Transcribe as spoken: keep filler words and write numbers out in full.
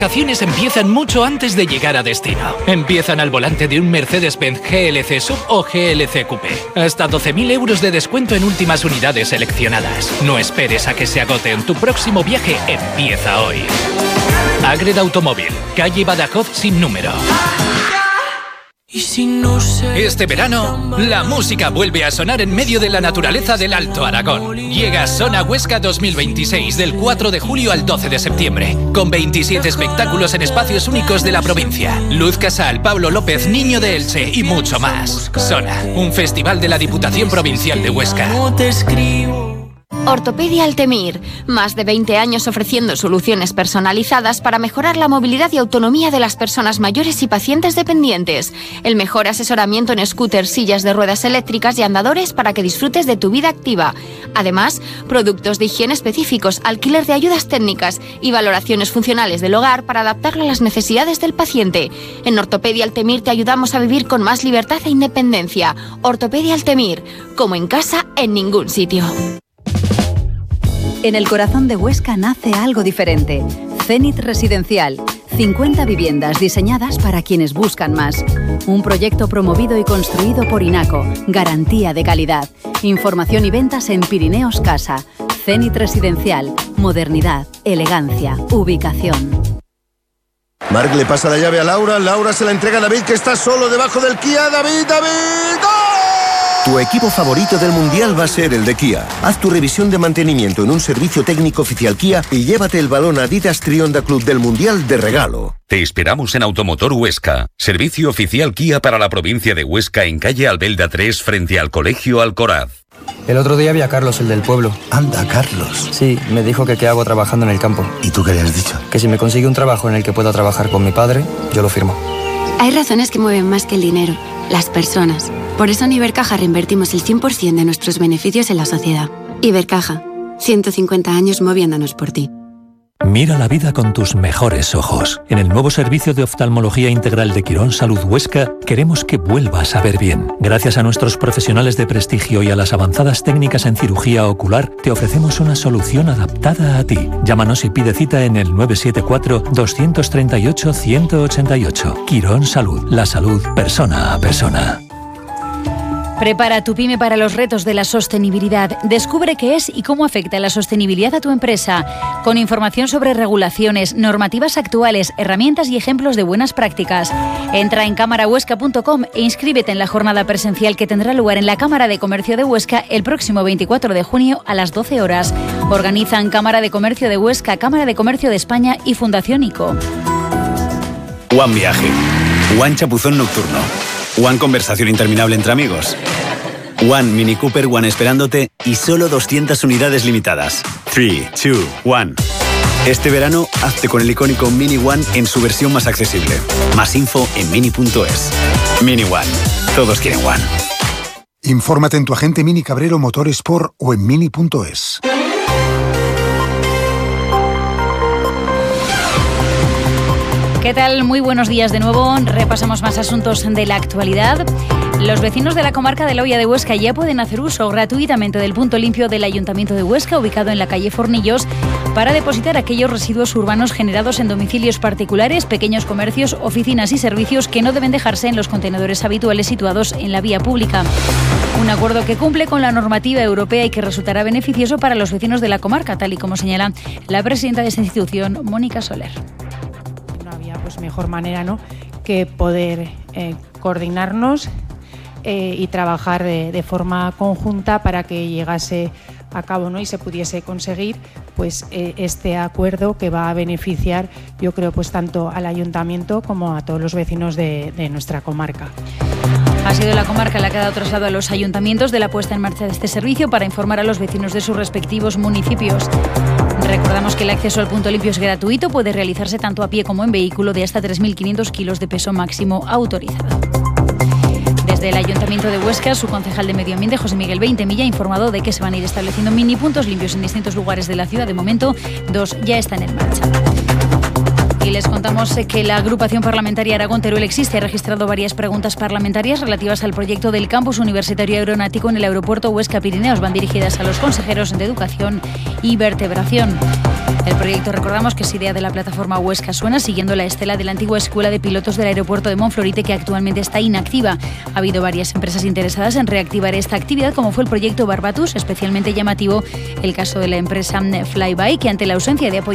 Vacaciones empiezan mucho antes de llegar a destino. Empiezan al volante de un Mercedes-Benz G L C Sub o G L C Coupé. Hasta doce mil euros de descuento en últimas unidades seleccionadas. No esperes a que se agoten. Tu próximo viaje empieza hoy. Ágreda Automóvil, calle Badajoz sin número. Este verano, la música vuelve a sonar en medio de la naturaleza del Alto Aragón. Llega Sona Huesca dos mil veintiséis del cuatro de julio al doce de septiembre, con veintisiete espectáculos en espacios únicos de la provincia. Luz Casal, Pablo López, Niño de Elche y mucho más. Sona, un festival de la Diputación Provincial de Huesca. Ortopedia Altemir, más de veinte años ofreciendo soluciones personalizadas para mejorar la movilidad y autonomía de las personas mayores y pacientes dependientes. El mejor asesoramiento en scooters, sillas de ruedas eléctricas y andadores para que disfrutes de tu vida activa. Además, productos de higiene específicos, alquiler de ayudas técnicas y valoraciones funcionales del hogar para adaptarlo a las necesidades del paciente. En Ortopedia Altemir te ayudamos a vivir con más libertad e independencia. Ortopedia Altemir, como en casa, en ningún sitio. En el corazón de Huesca nace algo diferente. Zenit Residencial. cincuenta viviendas diseñadas para quienes buscan más. Un proyecto promovido y construido por INACO. Garantía de calidad. Información y ventas en Pirineos Casa. Zenit Residencial. Modernidad, elegancia, ubicación. Marc le pasa la llave a Laura. Laura se la entrega a David, que está solo debajo del Kia. David, David. ¡Gol! Tu equipo favorito del Mundial va a ser el de Kia. Haz tu revisión de mantenimiento en un servicio técnico oficial Kia y llévate el balón Adidas Trionda Club del Mundial de regalo. Te esperamos en Automotor Huesca. Servicio oficial Kia para la provincia de Huesca en calle Albelda tres frente al Colegio Alcoraz. El otro día vi a Carlos, el del pueblo. Anda, Carlos. Sí, me dijo que qué hago trabajando en el campo. ¿Y tú qué le has dicho? Que si me consigue un trabajo en el que pueda trabajar con mi padre, yo lo firmo. Hay razones que mueven más que el dinero, las personas. Por eso en Ibercaja reinvertimos el cien por ciento de nuestros beneficios en la sociedad. Ibercaja, ciento cincuenta años moviéndonos por ti. Mira la vida con tus mejores ojos. En el nuevo servicio de oftalmología integral de Quirón Salud Huesca, queremos que vuelvas a ver bien. Gracias a nuestros profesionales de prestigio y a las avanzadas técnicas en cirugía ocular, te ofrecemos una solución adaptada a ti. Llámanos y pide cita en el nueve siete cuatro, dos tres ocho, uno ocho ocho. Quirón Salud, la salud persona a persona. Prepara tu pyme para los retos de la sostenibilidad. Descubre qué es y cómo afecta la sostenibilidad a tu empresa. Con información sobre regulaciones, normativas actuales, herramientas y ejemplos de buenas prácticas. Entra en cámara huesca punto com e inscríbete en la jornada presencial que tendrá lugar en la Cámara de Comercio de Huesca el próximo veinticuatro de junio a las doce horas. Organizan Cámara de Comercio de Huesca, Cámara de Comercio de España y Fundación ICO. One Viaje. One Chapuzón Nocturno. One Conversación Interminable entre amigos. One Mini Cooper One esperándote y solo doscientas unidades limitadas. tres, dos, uno. Este verano, hazte con el icónico Mini One en su versión más accesible. Más info en mini punto es. Mini One. Todos quieren One. Infórmate en tu agente Mini Cabrero Motorsport o en mini punto es. ¿Qué tal? Muy buenos días de nuevo. Repasamos más asuntos de la actualidad. Los vecinos de la comarca de la Hoya de Huesca ya pueden hacer uso gratuitamente del punto limpio del Ayuntamiento de Huesca, ubicado en la calle Fornillos, para depositar aquellos residuos urbanos generados en domicilios particulares, pequeños comercios, oficinas y servicios que no deben dejarse en los contenedores habituales situados en la vía pública. Un acuerdo que cumple con la normativa europea y que resultará beneficioso para los vecinos de la comarca, tal y como señala la presidenta de esta institución, Mónica Soler. Pues mejor manera, ¿no?, que poder eh, coordinarnos eh, y trabajar de, de forma conjunta para que llegase a cabo, ¿no?, y se pudiese conseguir pues eh, este acuerdo que va a beneficiar, yo creo, pues tanto al ayuntamiento como a todos los vecinos de, de nuestra comarca. Ha sido la comarca la que ha dado traslado a los ayuntamientos de la puesta en marcha de este servicio para informar a los vecinos de sus respectivos municipios. Recordamos que el acceso al punto limpio es gratuito, puede realizarse tanto a pie como en vehículo de hasta tres mil quinientos kilos de peso máximo autorizado. Desde el Ayuntamiento de Huesca, su concejal de Medio Ambiente, José Miguel Veintemilla, ha informado de que se van a ir estableciendo mini puntos limpios en distintos lugares de la ciudad. De momento, dos ya están en marcha. Y les contamos que la agrupación parlamentaria Aragón Teruel Existe ha registrado varias preguntas parlamentarias relativas al proyecto del campus universitario aeronáutico en el aeropuerto Huesca Pirineos. Van dirigidas a los consejeros de Educación y Vertebración. El proyecto, recordamos que es idea de la plataforma Huesca Suena, siguiendo la estela de la antigua escuela de pilotos del aeropuerto de Monflorite, que actualmente está inactiva. Ha habido varias empresas interesadas en reactivar esta actividad, como fue el proyecto Barbatus, especialmente llamativo el caso de la empresa Flyby, que ante la ausencia de apoyo